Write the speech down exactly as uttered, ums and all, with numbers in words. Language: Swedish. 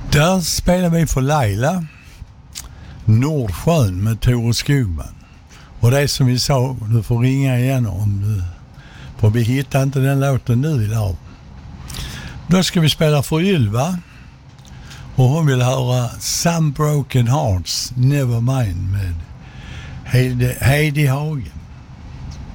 Där spelar vi för Laila Nordsjön med Tore Skogman. Och det är som vi sa, du får ringa igen om du, för vi hittar inte den låten nu idag. Då ska vi spela för Ylva. Och hon vill höra Some Broken Hearts Never Mind med Heidi, Heidi Hagen.